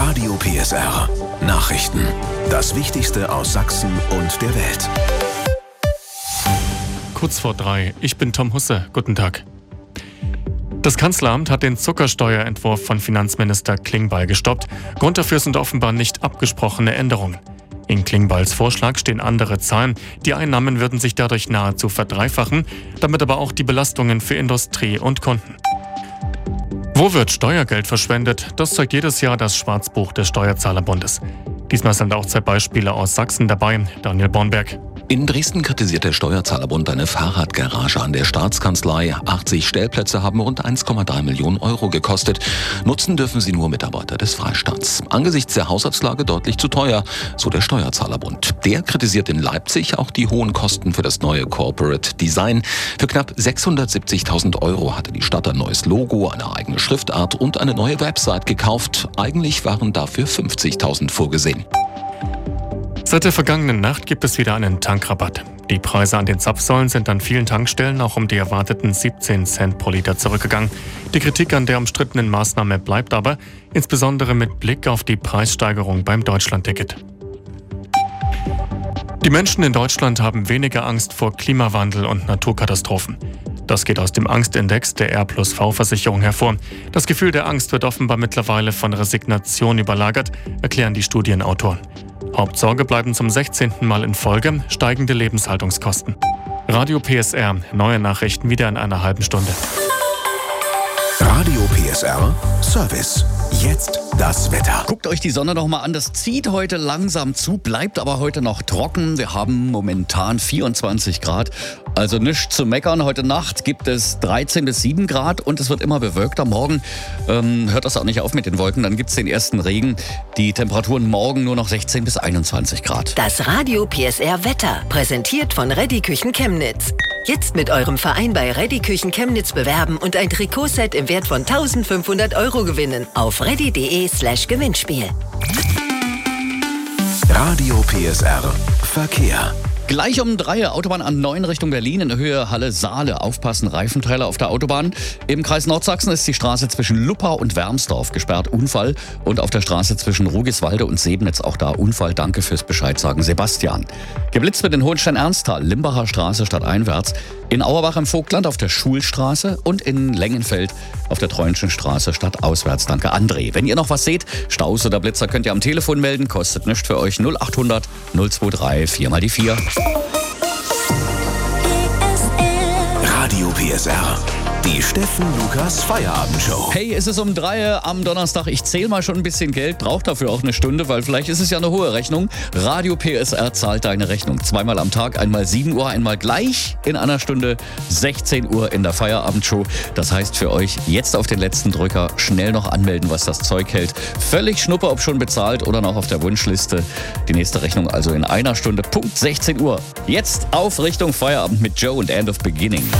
Radio PSR. Nachrichten. Das Wichtigste aus Sachsen und der Welt. Kurz vor 3. Ich bin Tom Husse. Guten Tag. Das Kanzleramt hat den Zuckersteuerentwurf von Finanzminister Klingbeil gestoppt. Grund dafür sind offenbar nicht abgesprochene Änderungen. In Klingbeils Vorschlag stehen andere Zahlen. Die Einnahmen würden sich dadurch nahezu verdreifachen, damit aber auch die Belastungen für Industrie und Kunden. Wo wird Steuergeld verschwendet? Das zeigt jedes Jahr das Schwarzbuch des Steuerzahlerbundes. Diesmal sind auch 2 Beispiele aus Sachsen dabei. Daniel Bornberg. In Dresden kritisiert der Steuerzahlerbund eine Fahrradgarage an der Staatskanzlei. 80 Stellplätze haben rund 1,3 Millionen Euro gekostet. Nutzen dürfen sie nur Mitarbeiter des Freistaats. Angesichts der Haushaltslage deutlich zu teuer, so der Steuerzahlerbund. Der kritisiert in Leipzig auch die hohen Kosten für das neue Corporate Design. Für knapp 670.000 Euro hatte die Stadt ein neues Logo, eine eigene Schriftart und eine neue Website gekauft. Eigentlich waren dafür 50.000 vorgesehen. Seit der vergangenen Nacht gibt es wieder einen Tankrabatt. Die Preise an den Zapfsäulen sind an vielen Tankstellen auch um die erwarteten 17 Cent pro Liter zurückgegangen. Die Kritik an der umstrittenen Maßnahme bleibt aber, insbesondere mit Blick auf die Preissteigerung beim Deutschlandticket. Die Menschen in Deutschland haben weniger Angst vor Klimawandel und Naturkatastrophen. Das geht aus dem Angstindex der R+V-Versicherung hervor. Das Gefühl der Angst wird offenbar mittlerweile von Resignation überlagert, erklären die Studienautoren. Hauptsorge bleiben zum 16. Mal in Folge steigende Lebenshaltungskosten. Radio PSR, neue Nachrichten wieder in einer halben Stunde. Radio PSR Service. Jetzt das Wetter. Guckt euch die Sonne noch mal an. Das zieht heute langsam zu, bleibt aber heute noch trocken. Wir haben momentan 24 Grad. Also nichts zu meckern. Heute Nacht gibt es 13 bis 7 Grad und es wird immer bewölkter. Morgen hört das auch nicht auf mit den Wolken. Dann gibt es den ersten Regen. Die Temperaturen morgen nur noch 16 bis 21 Grad. Das Radio PSR Wetter, präsentiert von Reddy Küchen Chemnitz. Jetzt mit eurem Verein bei Reddy Küchen Chemnitz bewerben und ein Trikotset im Wert von 1.500 Euro gewinnen. Auf reddy.de/Gewinnspiel. Radio PSR Verkehr. Gleich um 3 Autobahn A9 Richtung Berlin in der Höhe Halle-Saale. Aufpassen, Reifenträger auf der Autobahn. Im Kreis Nordsachsen ist die Straße zwischen Luppau und Wermsdorf gesperrt, Unfall. Und auf der Straße zwischen Rugiswalde und Sebnitz auch da Unfall. Danke fürs Bescheid sagen, Sebastian. Geblitzt wird in Hohenstein-Ernsthal, Limbacher Straße stadteinwärts. In Auerbach im Vogtland auf der Schulstraße und in Lengenfeld auf der Treuenschen Straße stadtauswärts. Danke, André. Wenn ihr noch was seht, Staus oder Blitzer, könnt ihr am Telefon melden. Kostet nichts für euch. 0800 023 4 mal die 4. Radio PSR. Die Steffen Lukas Feierabendshow. Hey, es ist um 3 am Donnerstag. Ich zähle mal schon ein bisschen Geld, brauche dafür auch eine Stunde, weil vielleicht ist es ja eine hohe Rechnung. Radio PSR zahlt deine Rechnung. 2-mal am Tag, einmal 7 Uhr, einmal gleich in einer Stunde 16 Uhr in der Feierabendshow. Das heißt für euch jetzt auf den letzten Drücker schnell noch anmelden, was das Zeug hält. Völlig Schnuppe, ob schon bezahlt oder noch auf der Wunschliste. Die nächste Rechnung also in einer Stunde, Punkt 16 Uhr. Jetzt auf Richtung Feierabend mit Joe und End of Beginning.